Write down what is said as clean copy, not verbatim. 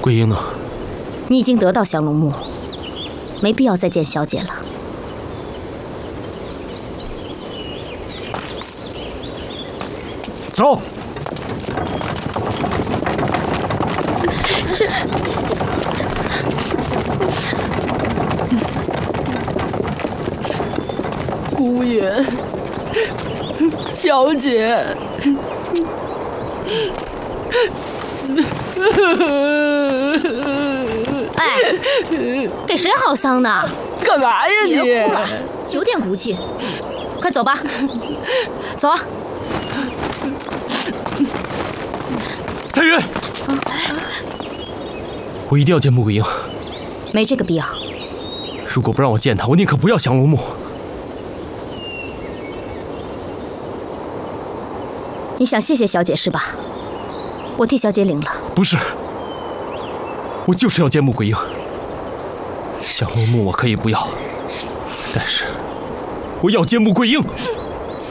桂英呢？ 你已经得到降龙木，没必要再见小姐了。 走。 姑爷，小姐。 哎，给谁好丧呢？ 干嘛呀你？ 别哭了，有点骨气。快走吧，走啊！ 彩云，我一定要见穆桂英。 没这个必要。 如果不让我见她，我宁可不要降龙木。 你想谢谢小姐是吧？我替小姐领了。 不是，我就是要见穆桂英。降龙木我可以不要，但是我要见穆桂英。